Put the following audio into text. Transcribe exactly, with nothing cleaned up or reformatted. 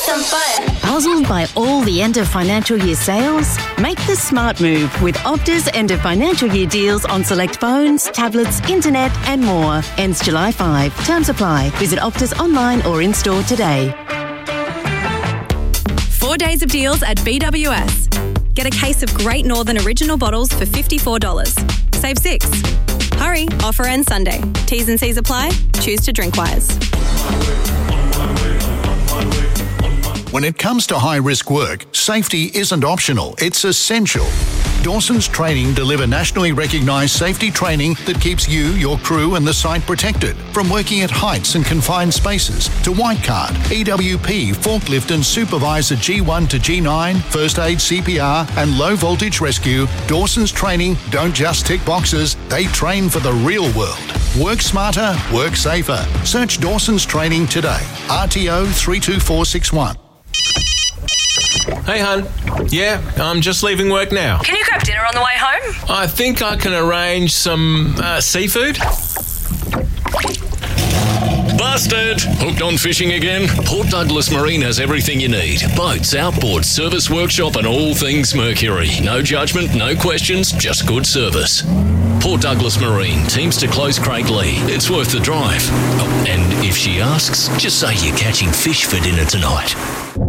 some fun. Puzzled by all the end of financial year sales? Make the smart move with Optus end of financial year deals on select phones, tablets, internet and more. Ends July fifth. Terms apply. Visit Optus online or in-store today. Four days of deals at B W S. Get a case of Great Northern Original bottles for fifty-four dollars. Save six. Hurry, offer ends Sunday. T's and C's apply. Choose to drink wise. When it comes to high-risk work, safety isn't optional, it's essential. Dawson's Training deliver nationally recognised safety training that keeps you, your crew and the site protected. From working at heights and confined spaces to white card, E W P, forklift and supervisor G one to G nine, first aid, C P R and low voltage rescue, Dawson's Training don't just tick boxes, they train for the real world. Work smarter, work safer. Search Dawson's Training today. R T O three two four six one. Hey, hun. Yeah, I'm just leaving work now. Can you grab dinner on the way home? I think I can arrange some uh, seafood. Busted! Hooked on fishing again? Port Douglas Marine has everything you need. Boats, outboard, service workshop and all things Mercury. No judgment, no questions, just good service. Port Douglas Marine, teams to close Craig Lee. It's worth the drive. Oh, and if she asks, just say you're catching fish for dinner tonight.